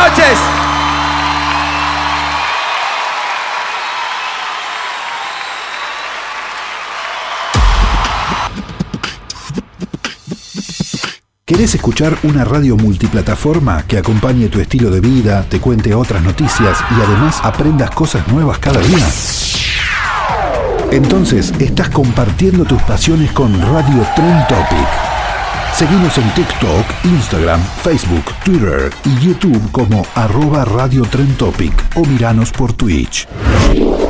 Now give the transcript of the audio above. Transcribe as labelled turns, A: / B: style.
A: noches.
B: ¿Querés escuchar una radio multiplataforma que acompañe tu estilo de vida, te cuente otras noticias y además aprendas cosas nuevas cada día? Entonces estás compartiendo tus pasiones con Radio Trend Topic. Seguinos en TikTok, Instagram, Facebook, Twitter y YouTube como @Radio Trend Topic o miranos por Twitch.